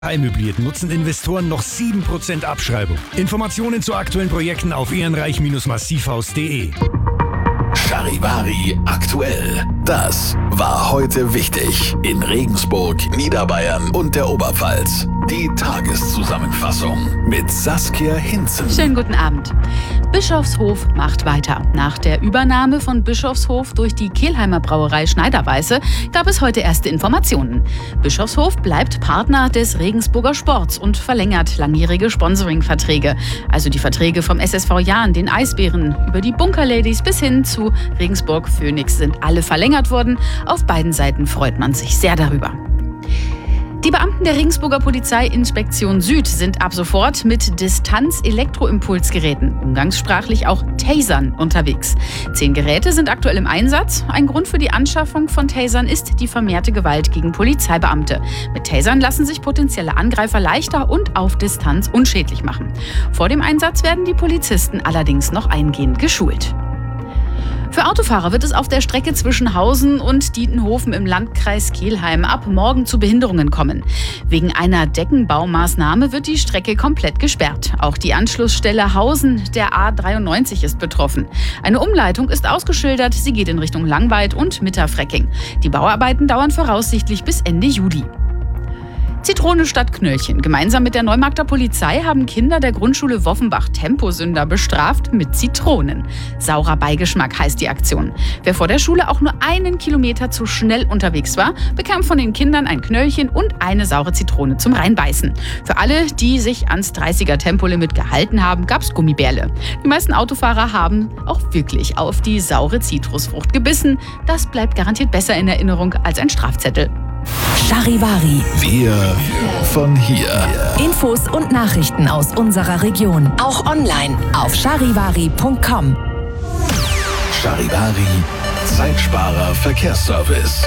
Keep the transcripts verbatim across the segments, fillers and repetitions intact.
Möbliert nutzen Investoren noch sieben Prozent Abschreibung. Informationen zu aktuellen Projekten auf ehrenreich Bindestrich massivhaus punkt de. Charivari aktuell. Das war heute wichtig in Regensburg, Niederbayern und der Oberpfalz. Die Tageszusammenfassung mit Saskia Hinzen. Schönen guten Abend. Bischofshof macht weiter. Nach der Übernahme von Bischofshof durch die Kelheimer Brauerei Schneiderweisse gab es heute erste Informationen. Bischofshof bleibt Partner des Regensburger Sports und verlängert langjährige Sponsoring-Verträge. Also die Verträge vom S S V Jahn, den Eisbären, über die Bunkerladies bis hin zu Regensburg Phoenix sind alle verlängert worden. Auf beiden Seiten freut man sich sehr darüber. Die Beamten der Regensburger Polizeiinspektion Süd sind ab sofort mit Distanz-Elektroimpulsgeräten, umgangssprachlich auch Tasern, unterwegs. Zehn Geräte sind aktuell im Einsatz. Ein Grund für die Anschaffung von Tasern ist die vermehrte Gewalt gegen Polizeibeamte. Mit Tasern lassen sich potenzielle Angreifer leichter und auf Distanz unschädlich machen. Vor dem Einsatz werden die Polizisten allerdings noch eingehend geschult. Für Autofahrer wird es auf der Strecke zwischen Hausen und Dietenhofen im Landkreis Kelheim ab morgen zu Behinderungen kommen. Wegen einer Deckenbaumaßnahme wird die Strecke komplett gesperrt. Auch die Anschlussstelle Hausen der A dreiundneunzig ist betroffen. Eine Umleitung ist ausgeschildert, sie geht in Richtung Langweid und Mitterfrecking. Die Bauarbeiten dauern voraussichtlich bis Ende Juli. Zitrone statt Knöllchen. Gemeinsam mit der Neumarkter Polizei haben Kinder der Grundschule Woffenbach Temposünder bestraft mit Zitronen. Saurer Beigeschmack heißt die Aktion. Wer vor der Schule auch nur einen Kilometer zu schnell unterwegs war, bekam von den Kindern ein Knöllchen und eine saure Zitrone zum Reinbeißen. Für alle, die sich ans dreißiger Tempolimit gehalten haben, gab's Gummibärle. Die meisten Autofahrer haben auch wirklich auf die saure Zitrusfrucht gebissen. Das bleibt garantiert besser in Erinnerung als ein Strafzettel. Charivari. Wir von hier. Infos und Nachrichten aus unserer Region. Auch online auf charivari punkt com. Charivari, Zeitsparer Verkehrsservice.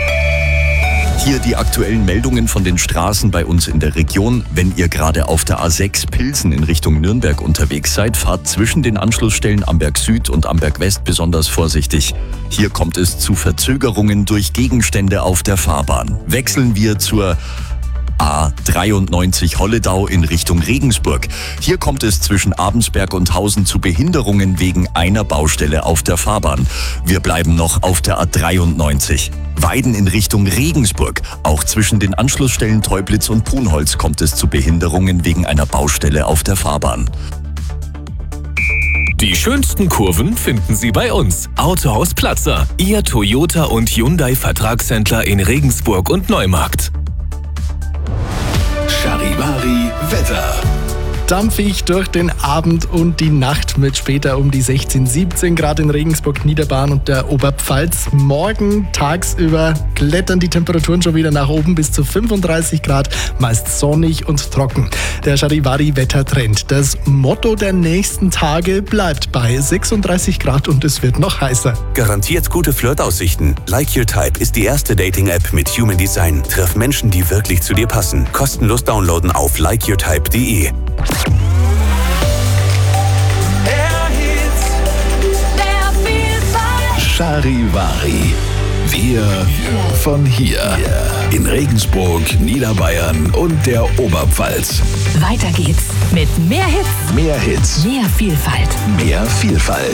Hier die aktuellen Meldungen von den Straßen bei uns in der Region. Wenn ihr gerade auf der A sechs Pilsen in Richtung Nürnberg unterwegs seid, fahrt zwischen den Anschlussstellen Amberg Süd und Amberg West besonders vorsichtig. Hier kommt es zu Verzögerungen durch Gegenstände auf der Fahrbahn. Wechseln wir zur A dreiundneunzig Holledau in Richtung Regensburg. Hier kommt es zwischen Abensberg und Hausen zu Behinderungen wegen einer Baustelle auf der Fahrbahn. Wir bleiben noch auf der A dreiundneunzig. Weiden in Richtung Regensburg. Auch zwischen den Anschlussstellen Teublitz und Punholz kommt es zu Behinderungen wegen einer Baustelle auf der Fahrbahn. Die schönsten Kurven finden Sie bei uns. Autohaus Platzer, Ihr Toyota und Hyundai Vertragshändler in Regensburg und Neumarkt. Charivari Wetter. Dampfig durch den Abend und die Nacht mit später um die sechzehn, siebzehn Grad in Regensburg, Niederbayern und der Oberpfalz. Morgen tagsüber klettern die Temperaturen schon wieder nach oben bis zu fünfunddreißig Grad, meist sonnig und trocken. Der Charivari-Wettertrend. Das Motto der nächsten Tage bleibt bei sechsunddreißig Grad und es wird noch heißer. Garantiert gute Flirtaussichten. Like Your Type ist die erste Dating-App mit Human Design. Treff Menschen, die wirklich zu dir passen. Kostenlos downloaden auf like your type punkt de. Charivari. Wir von hier. In Regensburg, Niederbayern und der Oberpfalz. Weiter geht's mit mehr Hits, Mehr Hits, mehr Vielfalt. mehr Vielfalt.